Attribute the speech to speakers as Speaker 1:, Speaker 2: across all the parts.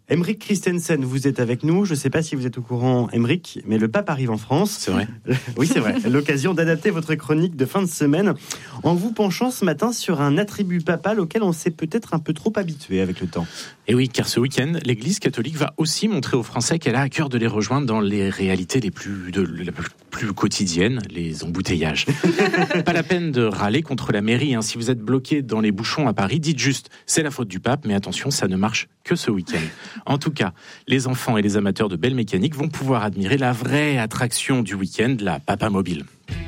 Speaker 1: Aymeric Christensen, vous êtes avec nous. Je ne sais pas si vous êtes au courant, Aymeric, mais le pape arrive en France.
Speaker 2: C'est vrai.
Speaker 1: Oui, c'est vrai. L'occasion d'adapter votre chronique de fin de semaine en vous penchant ce matin sur un attribut papal auquel on s'est peut-être un peu trop habitué avec le temps.
Speaker 2: Et oui, car ce week-end, l'Église catholique va aussi montrer aux Français qu'elle a à cœur de les rejoindre dans les réalités les plus quotidiennes, les embouteillages. Pas la peine de râler contre la mairie. Si vous êtes bloqué dans les bouchons à Paris, dites juste « c'est la faute du pape », mais attention, ça ne marche que ce week-end. En tout cas, les enfants et les amateurs de belles mécaniques vont pouvoir admirer la vraie attraction du week-end, la Papa Mobile.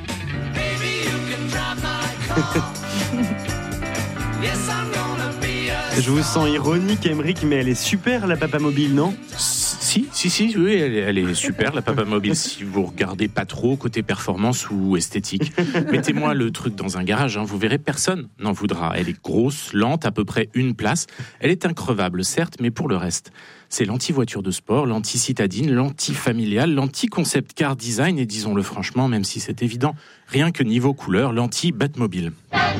Speaker 1: Je vous sens ironique, Aymeric, mais elle est super, la Papa Mobile, non ?
Speaker 2: Si, oui, elle est super, la Papa Mobile, si vous regardez pas trop côté performance ou esthétique. Mettez-moi le truc dans un garage, vous verrez, personne n'en voudra. Elle est grosse, lente, à peu près une place. Elle est increvable, certes, mais pour le reste, c'est l'anti-voiture de sport, l'anti-citadine, l'anti-familiale, l'anti-concept car design et disons-le franchement, même si c'est évident, rien que niveau couleur, l'anti-Batmobile.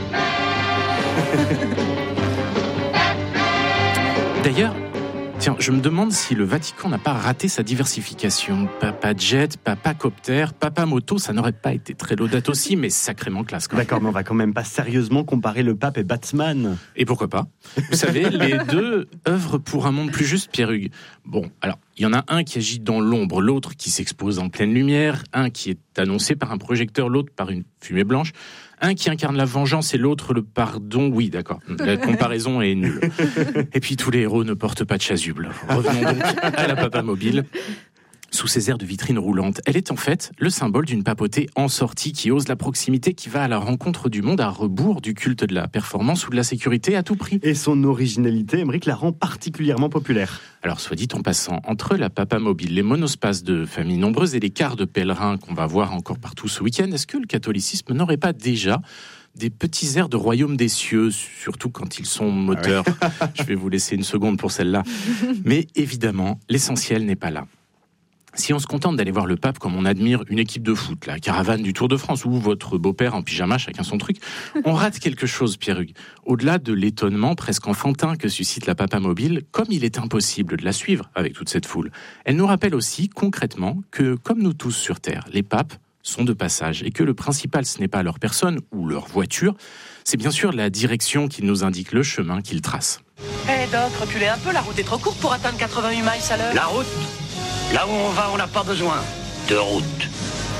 Speaker 2: D'ailleurs, tiens, je me demande si le Vatican n'a pas raté sa diversification. Papa jet, papa copter, papa moto, ça n'aurait pas été très laudate aussi, mais sacrément classe.
Speaker 1: D'accord, mais on va quand même pas sérieusement comparer le pape et Batman.
Speaker 2: Et pourquoi pas ? Vous savez, les deux œuvrent pour un monde plus juste, Pierre-Hugues. Bon, alors, il y en a un qui agit dans l'ombre, l'autre qui s'expose en pleine lumière, un qui est annoncé par un projecteur, l'autre par une fumée blanche. Un qui incarne la vengeance et l'autre le pardon. Oui, d'accord. La comparaison est nulle. Et puis tous les héros ne portent pas de chasuble. Revenons donc à la Papa Mobile. Sous ses airs de vitrine roulante, elle est en fait le symbole d'une papauté en sortie qui ose la proximité, qui va à la rencontre du monde à rebours du culte de la performance ou de la sécurité à tout prix.
Speaker 1: Et son originalité, Aymeric, la rend particulièrement populaire.
Speaker 2: Alors, soit dit en passant, entre la Papa Mobile, les monospaces de familles nombreuses et les cars de pèlerins qu'on va voir encore partout ce week-end, est-ce que le catholicisme n'aurait pas déjà des petits airs de royaume des cieux, surtout quand ils sont moteurs? Je vais vous laisser une seconde pour celle-là. Mais évidemment, l'essentiel n'est pas là. Si on se contente d'aller voir le pape comme on admire une équipe de foot, la caravane du Tour de France ou votre beau-père en pyjama, chacun son truc, on rate quelque chose, Pierre-Hugues. Au-delà de l'étonnement presque enfantin que suscite la Papa Mobile, comme il est impossible de la suivre avec toute cette foule, elle nous rappelle aussi concrètement que, comme nous tous sur Terre, les papes sont de passage et que le principal, ce n'est pas leur personne ou leur voiture, c'est bien sûr la direction qu'ils nous indiquent, le chemin qu'ils tracent.
Speaker 3: Doc, reculez un peu, la route est trop courte pour atteindre 88 miles à l'heure.
Speaker 4: La route ? Là où on va, on n'a pas besoin de route.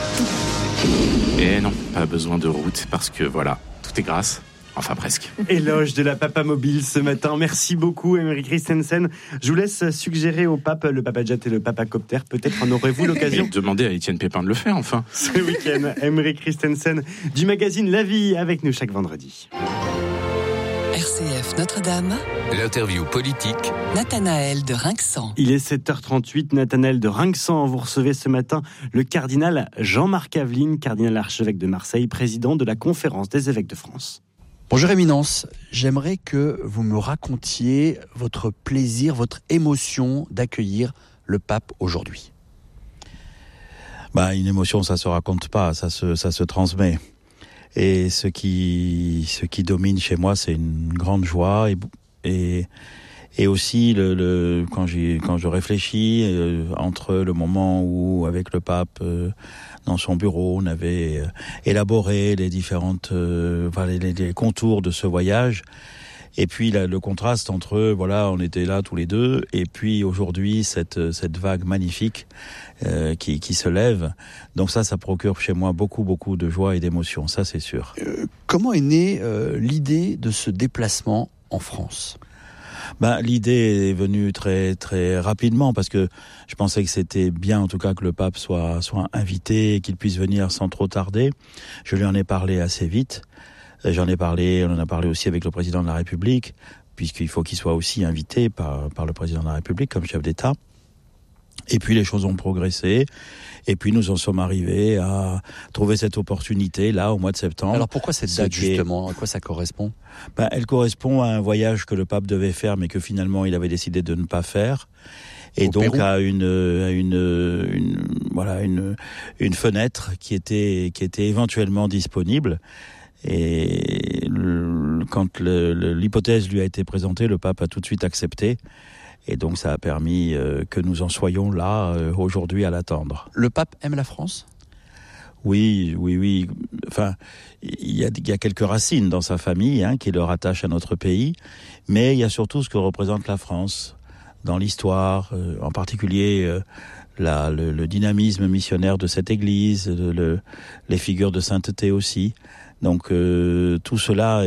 Speaker 2: Et non, pas besoin de route, parce que voilà, tout est grâce. Enfin, presque.
Speaker 1: Éloge de la Papa Mobile ce matin. Merci beaucoup, Aymeric Christensen. Je vous laisse suggérer au pape le Papa Jet et le Papa Copter. Peut-être en aurez-vous l'occasion.
Speaker 2: Demandez à Étienne Pépin de le faire, enfin.
Speaker 1: Ce week-end, Aymeric Christensen du magazine La Vie avec nous chaque vendredi.
Speaker 5: RCF Notre-Dame.
Speaker 6: L'interview politique.
Speaker 5: Nathanaël de Rinxan.
Speaker 1: Il est 7h38, Nathanaël de Rinxan. Vous recevez ce matin le cardinal Jean-Marc Aveline, cardinal archevêque de Marseille, président de la Conférence des évêques de France.
Speaker 7: Bonjour Éminence, j'aimerais que vous me racontiez votre plaisir, votre émotion d'accueillir le pape aujourd'hui.
Speaker 8: Une émotion, ça se raconte pas, ça se transmet. Et ce qui domine chez moi, c'est une grande joie et aussi quand je réfléchis entre le moment où avec le pape dans son bureau on avait élaboré les différentes les contours de ce voyage, et puis le contraste entre on était là tous les deux, et puis aujourd'hui cette vague magnifique qui se lève. Donc ça procure chez moi beaucoup de joie et d'émotion, ça c'est sûr.
Speaker 7: Comment est née l'idée de ce déplacement en France ?
Speaker 8: L'idée est venue très très rapidement, parce que je pensais que c'était bien en tout cas que le pape soit invité et qu'il puisse venir sans trop tarder. Je lui en ai parlé assez vite. On en a parlé aussi avec le président de la République, puisqu'il faut qu'il soit aussi invité par le président de la République comme chef d'État. Et puis les choses ont progressé, et puis nous en sommes arrivés à trouver cette opportunité là au mois de septembre.
Speaker 7: Alors pourquoi cette date justement ? À quoi ça correspond ?
Speaker 8: Elle correspond à un voyage que le pape devait faire, mais que finalement il avait décidé de ne pas faire. Et donc Pérou. À une fenêtre qui était éventuellement disponible. Et quand l'hypothèse lui a été présentée, le pape a tout de suite accepté. Et donc ça a permis que nous en soyons là aujourd'hui à l'attendre.
Speaker 7: Le pape aime la France ?
Speaker 8: Oui. Enfin, il y a quelques racines dans sa famille qui le rattachent à notre pays, mais il y a surtout ce que représente la France dans l'histoire, en particulier le dynamisme missionnaire de cette Église, les figures de sainteté aussi. Donc tout cela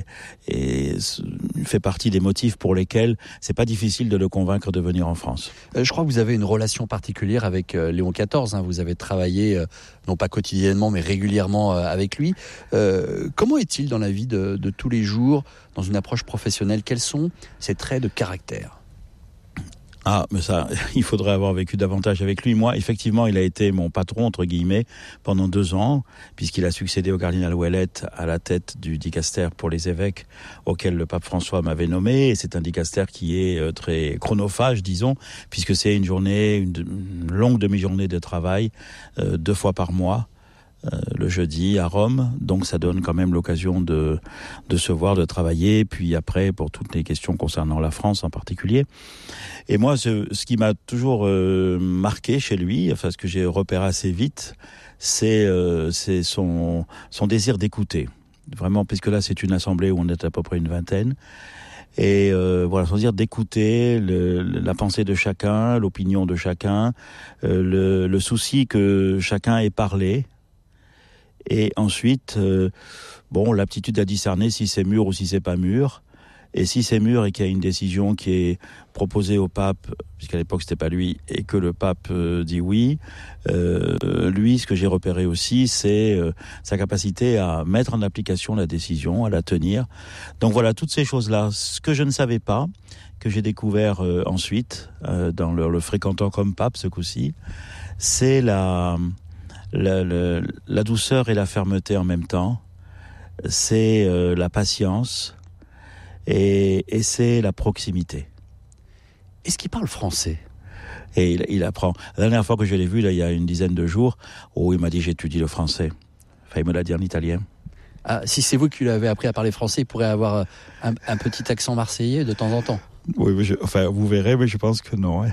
Speaker 8: fait partie des motifs pour lesquels c'est pas difficile de le convaincre de venir en France.
Speaker 7: Je crois que vous avez une relation particulière avec Léon XIV. Vous avez travaillé, non pas quotidiennement, mais régulièrement avec lui. Comment est-il dans la vie de tous les jours, dans une approche professionnelle ? Quels sont ses traits de caractère ?
Speaker 8: Ah, mais ça, il faudrait avoir vécu davantage avec lui. Moi, effectivement, il a été mon patron, entre guillemets, pendant 2 ans, puisqu'il a succédé au cardinal Ouellette à la tête du dicaster pour les évêques, auquel le pape François m'avait nommé. Et c'est un dicaster qui est très chronophage, disons, puisque c'est une longue demi-journée de travail, 2 fois par mois. Le jeudi à Rome, donc ça donne quand même l'occasion de se voir, de travailler, puis après pour toutes les questions concernant la France en particulier. Et moi, ce qui m'a toujours marqué chez lui, enfin ce que j'ai repéré assez vite, c'est son désir d'écouter. Vraiment, puisque là c'est une assemblée où on est à peu près une vingtaine. Et voilà, son désir d'écouter la pensée de chacun, l'opinion de chacun, le souci que chacun ait parlé. Et ensuite, l'aptitude à discerner si c'est mûr ou si c'est pas mûr. Et si c'est mûr et qu'il y a une décision qui est proposée au pape, puisqu'à l'époque c'était pas lui, et que le pape dit oui, lui, ce que j'ai repéré aussi, c'est sa capacité à mettre en application la décision, à la tenir. Donc voilà, toutes ces choses-là. Ce que je ne savais pas, que j'ai découvert ensuite, dans le fréquentant comme pape ce coup-ci, c'est la douceur et la fermeté en même temps, c'est la patience et c'est la proximité.
Speaker 7: Est-ce qu'il parle français ?
Speaker 8: Et il apprend. La dernière fois que je l'ai vu, là, il y a une dizaine de jours, il m'a dit j'étudie le français. Enfin, il me l'a dit en italien.
Speaker 7: Ah, si c'est vous qui lui avez appris à parler français, il pourrait avoir un petit accent marseillais de temps en temps.
Speaker 8: Oui, vous verrez, mais je pense que non.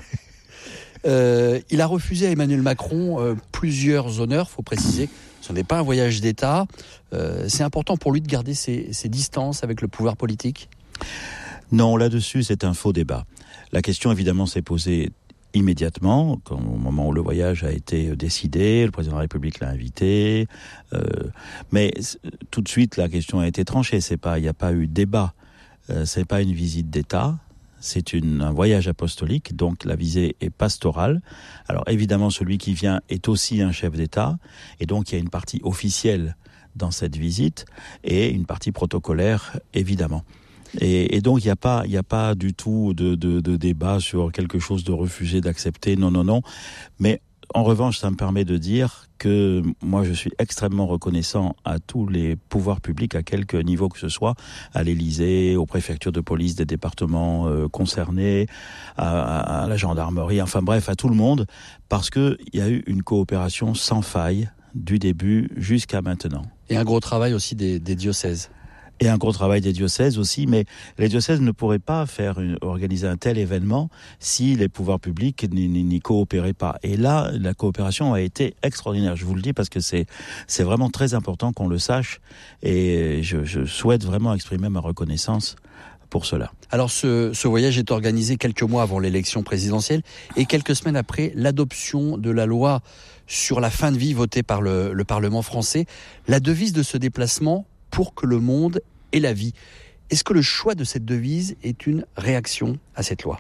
Speaker 7: Il a refusé à Emmanuel Macron plusieurs honneurs, faut préciser. Ce n'est pas un voyage d'État. C'est important pour lui de garder ses distances avec le pouvoir politique ?
Speaker 8: Non, là-dessus, c'est un faux débat. La question, évidemment, s'est posée immédiatement, au moment où le voyage a été décidé, le président de la République l'a invité. Mais tout de suite, la question a été tranchée. Il n'y a pas eu débat. C'est pas une visite d'État. C'est un voyage apostolique, donc la visée est pastorale. Alors évidemment, celui qui vient est aussi un chef d'État, et donc il y a une partie officielle dans cette visite et une partie protocolaire, évidemment. Et donc il n'y a pas du tout de débat sur quelque chose de refusé, d'accepter. Non. Mais en revanche, ça me permet de dire que moi, je suis extrêmement reconnaissant à tous les pouvoirs publics, à quelque niveau que ce soit, à l'Élysée, aux préfectures de police des départements concernés, à la gendarmerie, enfin bref, à tout le monde, parce qu'il y a eu une coopération sans faille du début jusqu'à maintenant.
Speaker 7: Et un gros travail aussi des diocèses.
Speaker 8: Et un gros travail des diocèses aussi, mais les diocèses ne pourraient pas organiser un tel événement si les pouvoirs publics n'y coopéraient pas. Et là, la coopération a été extraordinaire. Je vous le dis parce que c'est vraiment très important qu'on le sache, et je souhaite vraiment exprimer ma reconnaissance pour cela.
Speaker 7: Alors ce voyage est organisé quelques mois avant l'élection présidentielle et quelques semaines après l'adoption de la loi sur la fin de vie votée par le Parlement français. La devise de ce déplacement, pour que le monde ait la vie. Est-ce que le choix de cette devise est une réaction à cette loi ?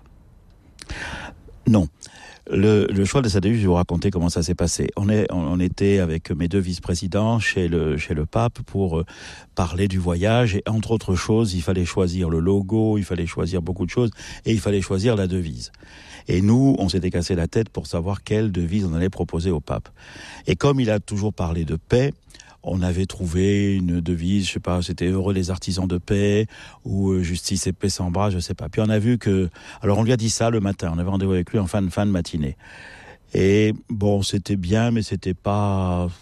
Speaker 8: Non. Le choix de cette devise, je vais vous raconter comment ça s'est passé. On était avec mes 2 vice-présidents chez le pape pour parler du voyage, et entre autres choses, il fallait choisir le logo, il fallait choisir beaucoup de choses, et il fallait choisir la devise. Et nous, on s'était cassé la tête pour savoir quelle devise on allait proposer au pape. Et comme il a toujours parlé de paix, on avait trouvé une devise, je sais pas, c'était heureux les artisans de paix, ou justice et paix sans bras, je sais pas. Puis on a vu alors on lui a dit ça le matin, on avait rendez-vous avec lui en fin de matinée. Et bon, c'était bien, mais c'était pas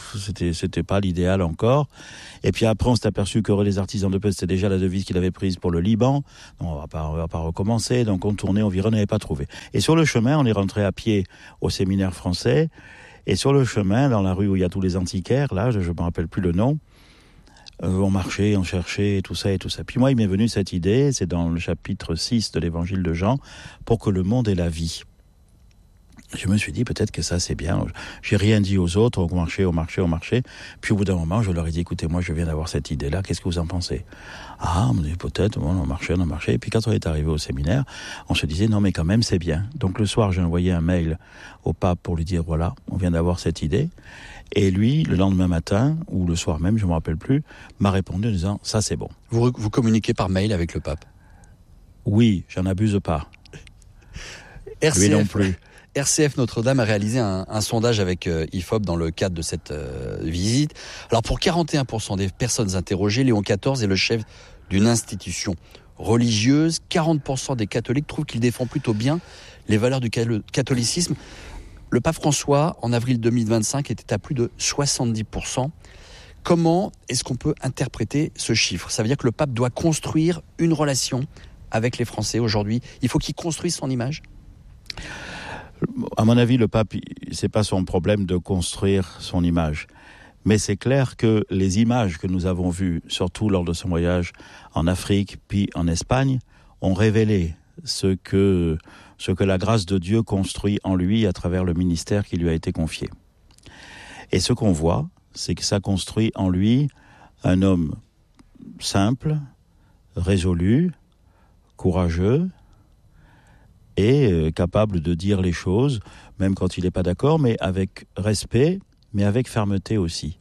Speaker 8: c'était pas l'idéal encore. Et puis après, on s'est aperçu que les artisans de paix, c'était déjà la devise qu'il avait prise pour le Liban. Donc, on va pas recommencer. Donc, on tournait, on virait, on n'avait pas trouvé. Et sur le chemin, on est rentré à pied au séminaire français. Et sur le chemin, dans la rue où il y a tous les antiquaires, là, je me rappelle plus le nom, on marchait, on cherchait, et tout ça. Puis moi, il m'est venu cette idée, c'est dans le chapitre 6 de l'évangile de Jean, pour que le monde ait la vie. Je me suis dit, peut-être que ça, c'est bien. J'ai rien dit aux autres, on marchait. Puis au bout d'un moment, je leur ai dit, écoutez, moi, je viens d'avoir cette idée-là, qu'est-ce que vous en pensez? Ah, on me dit, peut-être, bon, on marchait. Et puis quand on est arrivé au séminaire, on se disait, non, mais quand même, c'est bien. Donc le soir, j'ai envoyé un mail au pape pour lui dire, voilà, on vient d'avoir cette idée. Et lui, le lendemain matin, ou le soir même, je me rappelle plus, m'a répondu en disant, ça, c'est bon.
Speaker 7: Vous communiquez par mail avec le pape?
Speaker 8: Oui, j'en abuse pas.
Speaker 7: RCF,
Speaker 8: lui non plus.
Speaker 7: RCF Notre-Dame a réalisé un sondage avec IFOP dans le cadre de cette visite. Alors pour 41% des personnes interrogées, Léon XIV est le chef d'une institution religieuse. 40% des catholiques trouvent qu'il défend plutôt bien les valeurs du catholicisme. Le pape François, en avril 2025, était à plus de 70%. Comment est-ce qu'on peut interpréter ce chiffre? Ça veut dire que le pape doit construire une relation avec les Français aujourd'hui. Il faut qu'il construise son image?
Speaker 8: À mon avis, le pape, c'est pas son problème de construire son image. Mais c'est clair que les images que nous avons vues, surtout lors de son voyage en Afrique, puis en Espagne, ont révélé ce que la grâce de Dieu construit en lui à travers le ministère qui lui a été confié. Et ce qu'on voit, c'est que ça construit en lui un homme simple, résolu, courageux, et capable de dire les choses, même quand il n'est pas d'accord, mais avec respect, mais avec fermeté aussi.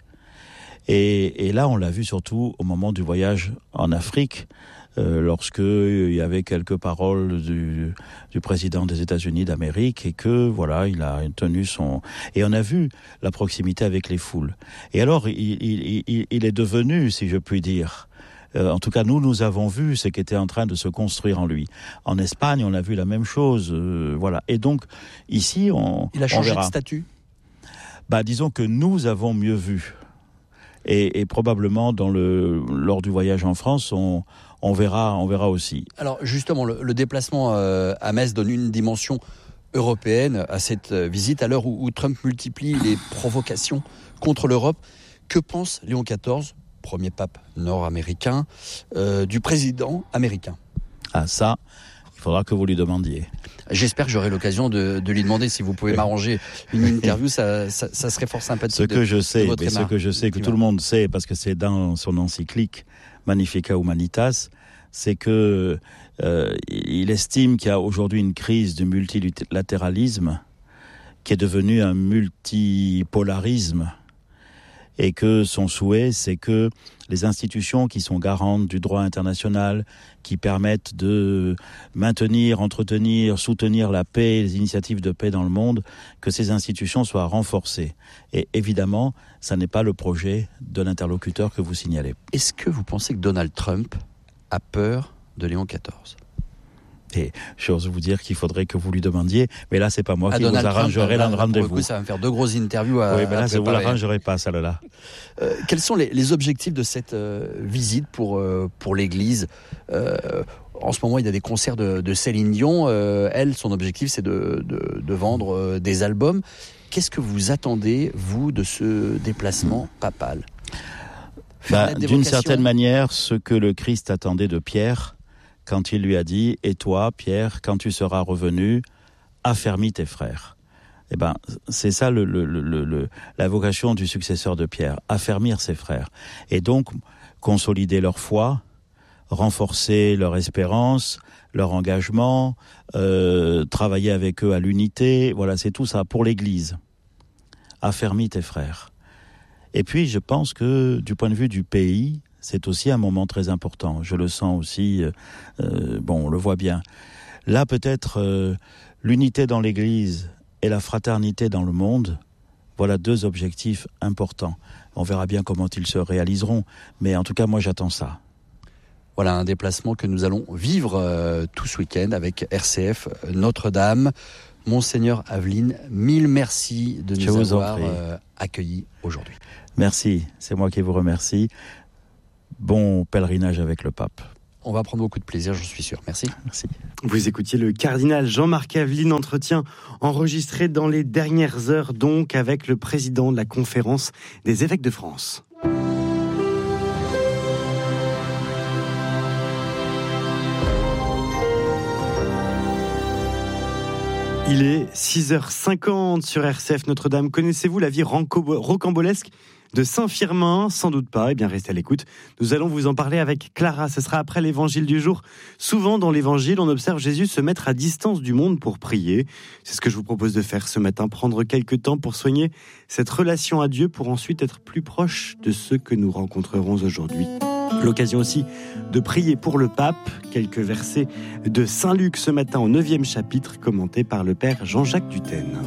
Speaker 8: Et là, on l'a vu surtout au moment du voyage en Afrique, lorsque il y avait quelques paroles du président des États-Unis d'Amérique, et que voilà, il a tenu son... Et on a vu la proximité avec les foules. Et alors, il est devenu, si je puis dire... en tout cas, nous avons vu ce qui était en train de se construire en lui. En Espagne, on a vu la même chose, voilà. Et donc, ici,
Speaker 7: il a changé de statut.
Speaker 8: Disons que nous avons mieux vu. Et probablement, lors du voyage en France, on verra aussi.
Speaker 7: Alors, justement, le déplacement à Metz donne une dimension européenne à cette visite, à l'heure où Trump multiplie les provocations contre l'Europe. Que pense Léon XIV, premier pape nord-américain, du président américain?
Speaker 8: Ah, ça, il faudra que vous lui demandiez.
Speaker 7: J'espère que j'aurai l'occasion de lui demander si vous pouvez m'arranger une interview, ça serait fort sympathique.
Speaker 8: Ce que je sais, que tout le monde sait, parce que c'est dans son encyclique Magnificat Humanitas, c'est que il estime qu'il y a aujourd'hui une crise du multilatéralisme qui est devenue un multipolarisme. Et que son souhait, c'est que les institutions qui sont garantes du droit international, qui permettent de maintenir, entretenir, soutenir la paix, les initiatives de paix dans le monde, que ces institutions soient renforcées. Et évidemment, ça n'est pas le projet de l'interlocuteur que vous signalez.
Speaker 7: Est-ce que vous pensez que Donald Trump a peur de Léon XIV ?
Speaker 8: Et j'ose vous dire qu'il faudrait que vous lui demandiez, mais là c'est pas moi qui vous arrangerai le rendez-vous.
Speaker 7: Pour le coup, ça va me faire deux grosses interviews à
Speaker 8: oui, mais là,
Speaker 7: préparer.
Speaker 8: Vous l'arrangerez pas, celle-là.
Speaker 7: Quels sont les objectifs de cette visite pour l'Église ? En ce moment, il y a des concerts de Céline Dion. Elle, son objectif, c'est de vendre des albums. Qu'est-ce que vous attendez, vous, de ce déplacement papal ?
Speaker 8: D'une certaine manière, ce que le Christ attendait de Pierre, quand il lui a dit « Et toi, Pierre, quand tu seras revenu, affermis tes frères ». Eh ben, c'est ça la vocation du successeur de Pierre, affermir ses frères. Et donc, consolider leur foi, renforcer leur espérance, leur engagement, travailler avec eux à l'unité. Voilà, c'est tout ça pour l'Église. Affermis tes frères. Et puis, je pense que du point de vue du pays, c'est aussi un moment très important. Je le sens aussi, on le voit bien. Là, peut-être, l'unité dans l'Église et la fraternité dans le monde, voilà deux objectifs importants. On verra bien comment ils se réaliseront, mais en tout cas, moi, j'attends ça.
Speaker 7: Voilà un déplacement que nous allons vivre tout ce week-end avec RCF Notre-Dame. Monseigneur Aveline, mille merci de nous avoir accueillis aujourd'hui.
Speaker 8: Merci, c'est moi qui vous remercie. Bon pèlerinage avec le pape.
Speaker 7: On va prendre beaucoup de plaisir, j'en suis sûr. Merci.
Speaker 8: Merci.
Speaker 1: Vous écoutiez le cardinal Jean-Marc Aveline, entretien enregistré dans les dernières heures, donc, avec le président de la conférence des évêques de France. Il est 6h50 sur RCF Notre-Dame. Connaissez-vous la vie rocambolesque de Saint-Firmin? Sans doute pas. Eh bien, restez à l'écoute. Nous allons vous en parler avec Clara. Ce sera après l'évangile du jour. Souvent, dans l'évangile, on observe Jésus se mettre à distance du monde pour prier. C'est ce que je vous propose de faire ce matin. Prendre quelques temps pour soigner cette relation à Dieu pour ensuite être plus proche de ceux que nous rencontrerons aujourd'hui. L'occasion aussi de prier pour le pape. Quelques versets de Saint Luc ce matin au 9e chapitre, commentés par le père Jean-Jacques Dutène.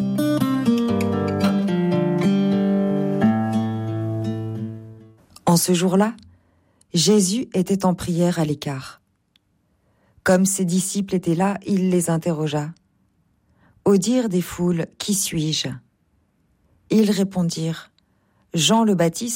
Speaker 6: En ce jour-là, Jésus était en prière à l'écart. Comme ses disciples étaient là, il les interrogea. Au dire des foules, « Qui suis-je » Ils répondirent, « Jean le Baptiste ».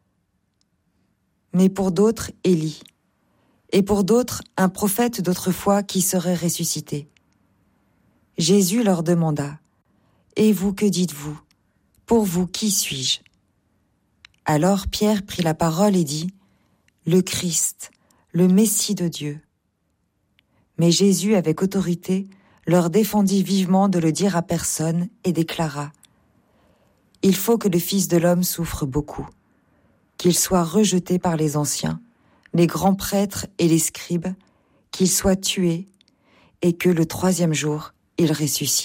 Speaker 6: Mais pour d'autres, Élie. Et pour d'autres, un prophète d'autrefois qui serait ressuscité. Jésus leur demanda, « Et vous, que dites-vous ? Pour vous, qui suis-je » Alors Pierre prit la parole et dit, « Le Christ, le Messie de Dieu. » Mais Jésus, avec autorité, leur défendit vivement de le dire à personne et déclara, « Il faut que le Fils de l'homme souffre beaucoup, qu'il soit rejeté par les anciens, les grands prêtres et les scribes, qu'il soit tué, et que le 3e jour, il ressuscite. »